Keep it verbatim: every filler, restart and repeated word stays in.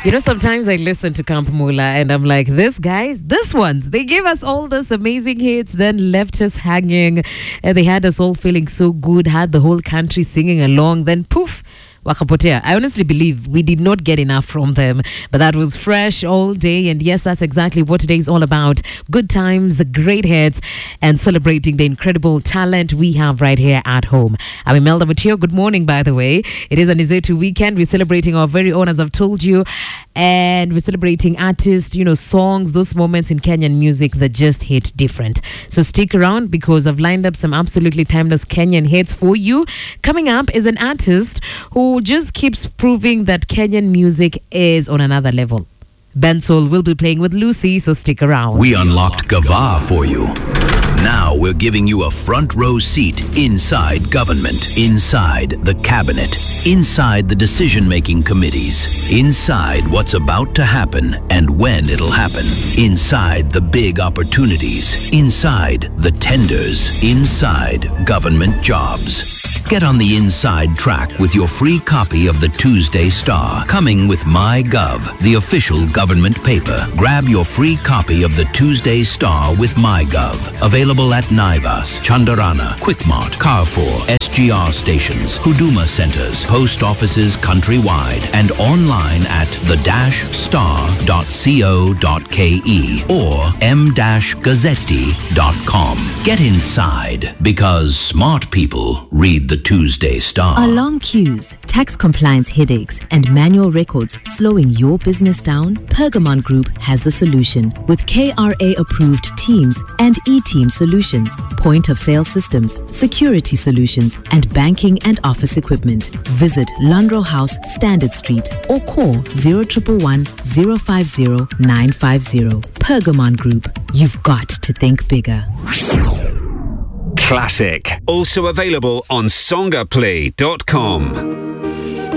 You know, sometimes I listen to Camp Mula and I'm like, this guys, this ones, they gave us all this amazing hits, then left us hanging. And they had us all feeling so good, had the whole country singing along, then poof, wakapotea. I honestly believe we did not get enough from them, but that was fresh all day. And yes, that's exactly what today is all about. Good times, great hits, and celebrating the incredible talent we have right here at home. I'm Imelda Mutio. Good morning, by the way. It is an Izetu weekend. We're celebrating our very own, as I've told you, and we're celebrating artists, you know, songs, those moments in Kenyan music that just hit different. So stick around because I've lined up some absolutely timeless Kenyan hits for you. Coming up is an artist who just keeps proving that Kenyan music is on another level. Ben Soul will be playing with Lucy, so stick around. We unlocked Gava for you. Now we're giving you a front row seat inside government, inside the cabinet, inside the decision-making committees, inside what's about to happen and when it'll happen, inside the big opportunities, inside the tenders, inside government jobs. Get on the inside track with your free copy of the Tuesday Star, coming with MyGov, the official government paper. Grab your free copy of the Tuesday Star with MyGov. Available at Naivas, Chandarana, Quickmart, Carrefour, S G R stations, Huduma centers, post offices countrywide, and online at the dash star dot co dot ke or m dash gazzetti dot com. Get inside, because smart people read the Tuesday Star. Are long queues, tax compliance headaches, and manual records slowing your business down? Pergamon Group has the solution with K R A-approved Teams and eTeam solutions, point-of-sale systems, security solutions, and banking and office equipment. Visit Lundrow House, Standard Street, or call zero one one one, zero five zero, nine five zero. Pergamon Group. You've got to think bigger. Classic. Also available on songaplay dot com.